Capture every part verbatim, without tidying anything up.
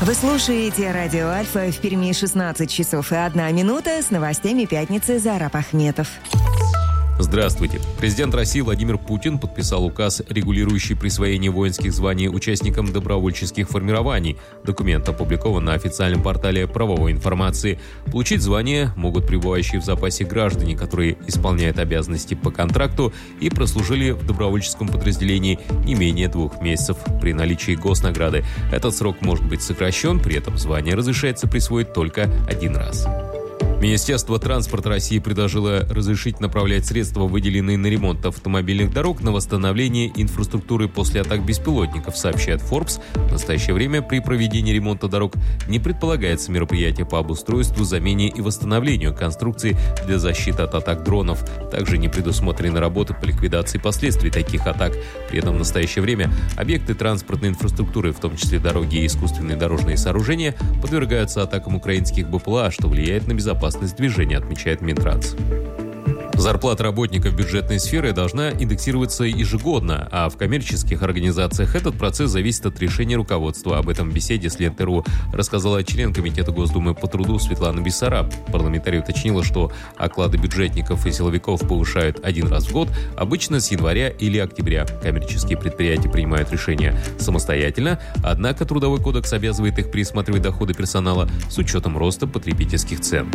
Вы слушаете радио Альфа. В Перми шестнадцать часов и одна минута. С новостями пятницы Зараб Ахметов. Здравствуйте. Президент России Владимир Путин подписал указ, регулирующий присвоение воинских званий участникам добровольческих формирований. Документ опубликован на официальном портале правовой информации. Получить звание могут пребывающие в запасе граждане, которые исполняют обязанности по контракту и прослужили в добровольческом подразделении не менее двух месяцев при наличии госнаграды. Этот срок может быть сокращен, при этом звание разрешается присвоить только один раз. Министерство транспорта России предложило разрешить направлять средства, выделенные на ремонт автомобильных дорог, на восстановление инфраструктуры после атак беспилотников, сообщает Forbes. В настоящее время при проведении ремонта дорог не предполагается мероприятие по обустройству, замене и восстановлению конструкций для защиты от атак дронов. Также не предусмотрены работы по ликвидации последствий таких атак. При этом в настоящее время объекты транспортной инфраструктуры, в том числе дороги и искусственные дорожные сооружения, подвергаются атакам украинских БПЛА, что влияет на безопасность движения, отмечает Минтранс. Зарплата работников бюджетной сферы должна индексироваться ежегодно, а в коммерческих организациях этот процесс зависит от решения руководства. Об этом в беседе с Лентой.ру рассказала член Комитета Госдумы по труду Светлана Бессараб. Парламентарий уточнила, что оклады бюджетников и силовиков повышают один раз в год, обычно с января или октября. Коммерческие предприятия принимают решения самостоятельно, однако Трудовой кодекс обязывает их пересматривать доходы персонала с учетом роста потребительских цен.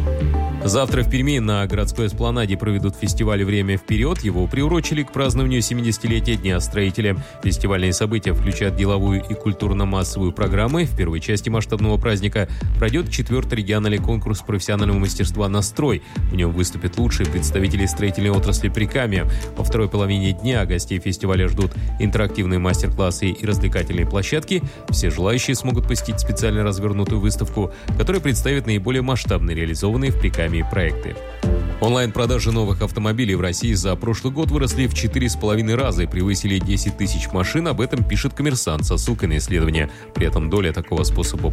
Завтра в Перми на городской эспланаде проведут фестиваль «Время вперед». Его приурочили к празднованию семидесятилетия Дня строителя. Фестивальные события включают деловую и культурно-массовую программы. В первой части масштабного праздника пройдет четвертый региональный конкурс профессионального мастерства «Настрой». В нем выступят лучшие представители строительной отрасли Прикамья. Во второй половине дня гостей фестиваля ждут интерактивные мастер-классы и развлекательные площадки. Все желающие смогут посетить специально развернутую выставку, которая представит наиболее масштабные реализованные в Прикамье проекты. Онлайн-продажи новых автомобилей в России за прошлый год выросли в четыре с половиной раза и превысили десять тысяч машин. Об этом пишет «Коммерсант» со ссылкой на исследование. При этом доля такого способа